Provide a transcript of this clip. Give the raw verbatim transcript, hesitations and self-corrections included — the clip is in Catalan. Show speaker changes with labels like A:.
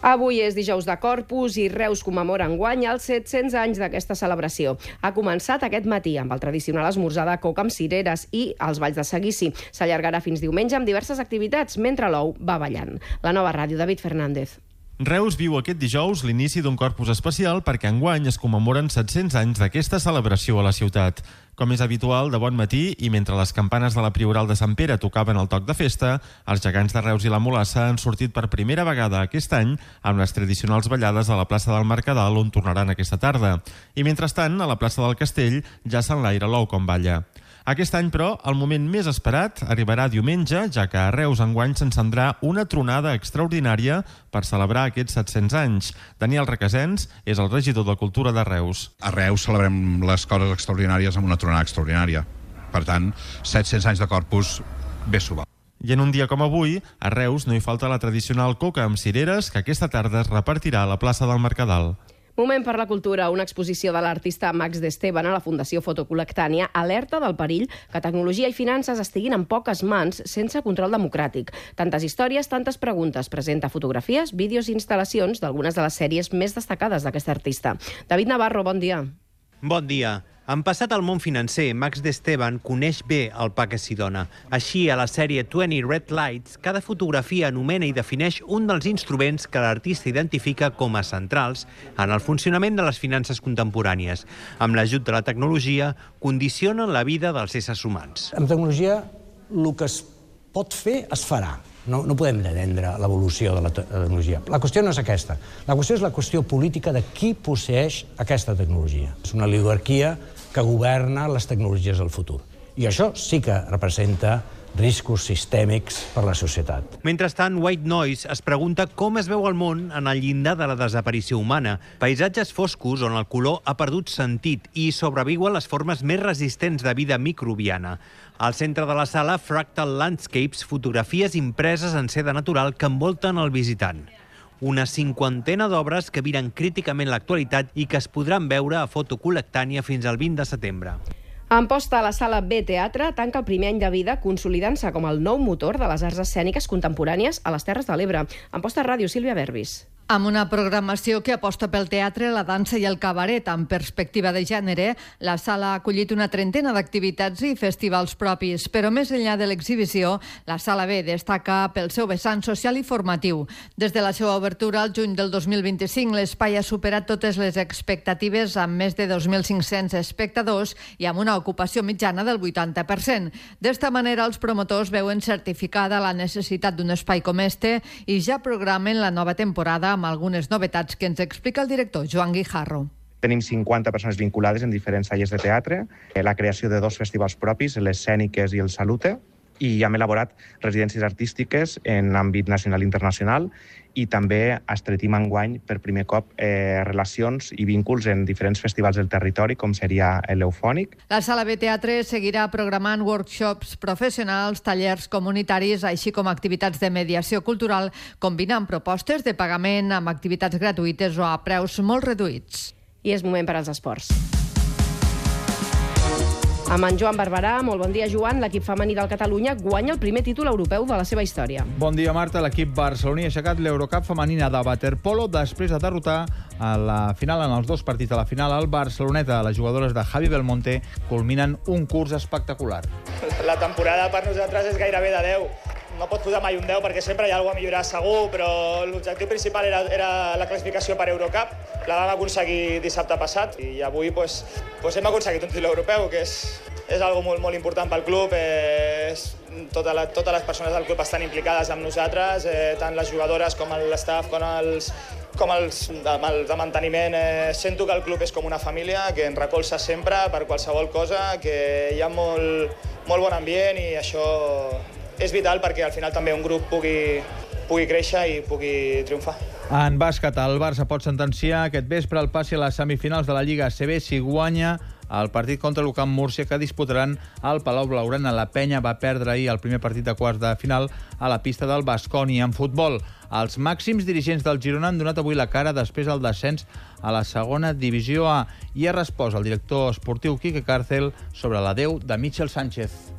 A: Avui és dijous de Corpus i Reus commemora enguany els set-cents anys d'aquesta celebració. Ha començat aquest matí amb el tradicional esmorzar de coca amb cireres i els balls de seguici. S'allargarà fins diumenge amb diverses activitats mentre l'ou va ballant. La Nova Ràdio, David Fernández.
B: Reus viu aquest dijous l'inici d'un Corpus especial perquè enguany es commemoren set-cents anys d'aquesta celebració a la ciutat. Com és habitual, de bon matí i mentre les campanes de la Prioral de Sant Pere tocaven el toc de festa, els gegants de Reus i la Mulassa han sortit per primera vegada aquest any amb les tradicionals ballades a la plaça del Mercadal, on tornaran aquesta tarda. I mentrestant, a la plaça del Castell ja s'enlaira l'ou com balla. Aquest any, però, el moment més esperat arribarà diumenge, ja que a Reus enguany s'encendrà una tronada extraordinària per celebrar aquests set-cents anys. Daniel Requesens és el regidor de Cultura de Reus.
C: A Reus celebrem les coses extraordinàries amb una tronada extraordinària. Per tant, set-cents anys de Corpus, bé s'ho va.
B: I en un dia com avui, a Reus no hi falta la tradicional coca amb cireres que aquesta tarda es repartirà a la plaça del Mercadal.
A: Moment per la cultura. Una exposició de l'artista Max d'Esteban a la Fundació Fotocolectània alerta del perill que tecnologia i finances estiguin en poques mans sense control democràtic. Tantes històries, tantes preguntes. Presenta fotografies, vídeos i instal·lacions d'algunes de les sèries més destacades d'aquest artista. David Navarro, bon dia.
D: Bon dia. En passat al món financer, Max d'Esteban coneix bé el pa que s'hi dona. Així, a la sèrie vint Red Lights, cada fotografia anomena i defineix un dels instruments que l'artista identifica com a centrals en el funcionament de les finances contemporànies. Amb l'ajut de la tecnologia, condicionen la vida dels éssers humans.
E: Amb tecnologia, el que es pot fer, es farà. No, no podem detendre l'evolució de la tecnologia. La qüestió no és aquesta. La qüestió és la qüestió política de qui posseix aquesta tecnologia. És una oligarquia que governa les tecnologies del futur. I això sí que representa riscos sistèmics per a la societat.
D: Mentrestant, White Noise es pregunta com es veu el món en el llindar de la desaparició humana. Paisatges foscos on el color ha perdut sentit i sobreviuen les formes més resistents de vida microbiana. Al centre de la sala, Fractal Landscapes, fotografies impreses en seda natural que envolten el visitant. Una cinquantena d'obres que miren críticament l'actualitat i que es podran veure a Fotocolectània fins al vint de setembre.
A: Amposta a la Sala B Teatre tanca el primer any de vida consolidant-se com el nou motor de les arts escèniques contemporànies a les Terres de l'Ebre. Amposta Ràdio, Sílvia Verbis.
F: Amb una programació que aposta pel teatre, la dansa i el cabaret amb perspectiva de gènere, la sala ha acollit una trentena d'activitats i festivals propis. Però més enllà de l'exhibició, la Sala B destaca pel seu vessant social i formatiu. Des de la seva obertura al juny del dos mil vint-i-cinc, l'espai ha superat totes les expectatives amb més de dos mil cinc-cents espectadors i amb una ocupació mitjana del vuitanta per cent. D'esta manera, els promotors veuen certificada la necessitat d'un espai com este i ja programen la nova temporada amb algunes novetats que ens explica el director Joan Guijarro.
G: Tenim cinquanta persones vinculades en diferents talles de teatre, la creació de dos festivals propis, les Escèniques i el Salute, i hem elaborat residències artístiques en àmbit nacional i internacional i també estretim enguany per primer cop eh, relacions i vínculs en diferents festivals del territori, com seria l'Eufònic.
F: La Sala B Teatre seguirà programant workshops professionals, tallers comunitaris, així com activitats de mediació cultural, combinant propostes de pagament amb activitats gratuïtes o a preus molt reduïts.
A: I és moment per als esports. Amb en Joan Barberà, molt bon dia, Joan. L'equip femení del Catalunya guanya el primer títol europeu de la seva història.
H: Bon dia, Marta. L'equip barceloní ha aixecat l'Eurocup femenina de waterpolo després de derrotar a la final, en els dos partits de la final, el Barceloneta. Les jugadores de Javi Belmonte culminen un curs espectacular.
I: La temporada per nosaltres és gairebé de deu. No pots posar mai un deu perquè sempre hi ha alguna cosa a millorar segur, però l'objectiu principal era, era la classificació per Eurocup. La vam aconseguir dissabte passat i avui pues, pues hem aconseguit un títol europeu, que és, és algo molt, molt important pel club. Eh, tota la, totes les persones del club estan implicades amb nosaltres, eh, tant les jugadores com l'estaf, com els, com els de, de manteniment. Eh, sento que el club és com una família, que ens recolza sempre per qualsevol cosa, que hi ha molt, molt bon ambient i això és vital perquè al final també un grup pugui, pugui créixer i pugui triomfar.
H: En bàsquet, el Barça pot sentenciar aquest vespre el passi a les semifinals de la Lliga A C B si guanya el partit contra l'U C A M Múrcia que disputaran al Palau Blaugrana. La Penya va perdre ahir el primer partit de quarts de final a la pista del Baskonia. En futbol, els màxims dirigents del Girona han donat avui la cara després del descens a la segona divisió A i ha respost el director esportiu Quique Càrcel sobre l'adeu de Michel Sánchez.